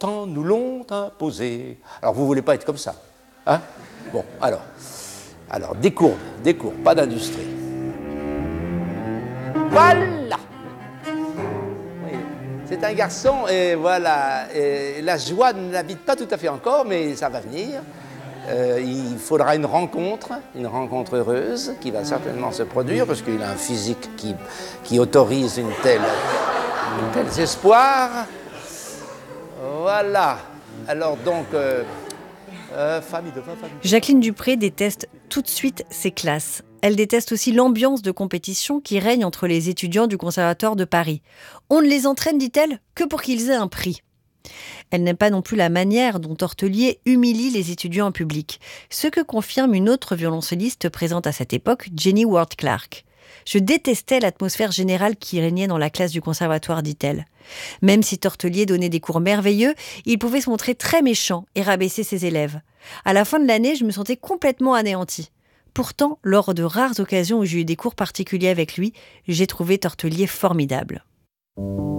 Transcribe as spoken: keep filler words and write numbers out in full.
tant nous l'ont imposé. Alors, vous ne voulez pas être comme ça, hein? Bon, alors, alors, des courbes, des courbes, pas d'industrie. Voilà! Oui, c'est un garçon, et voilà, et la joie ne l'habite pas tout à fait encore, mais ça va venir. Euh, il faudra une rencontre, une rencontre heureuse qui va certainement se produire parce qu'il a un physique qui, qui autorise une telle, une telle espoir. Voilà. Alors donc, euh, euh, famille de famille. Jacqueline Dupré déteste tout de suite ses classes. Elle déteste aussi l'ambiance de compétition qui règne entre les étudiants du Conservatoire de Paris. On ne les entraîne, dit-elle, que pour qu'ils aient un prix. Elle n'aime pas non plus la manière dont Tortelier humilie les étudiants en public, ce que confirme une autre violoncelliste présente à cette époque, Jenny Ward Clark. « Je détestais l'atmosphère générale qui régnait dans la classe du conservatoire », dit-elle. Même si Tortelier donnait des cours merveilleux, il pouvait se montrer très méchant et rabaisser ses élèves. À la fin de l'année, je me sentais complètement anéantie. Pourtant, lors de rares occasions où j'ai eu des cours particuliers avec lui, j'ai trouvé Tortelier formidable.